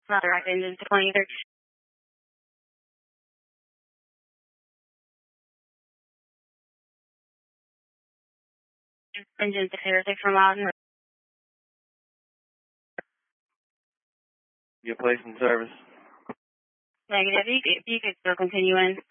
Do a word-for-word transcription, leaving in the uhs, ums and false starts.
Not direct engine to twenty-three. Engine to zero six for miles. Get placed in service. Negative. You could, you could still continue in.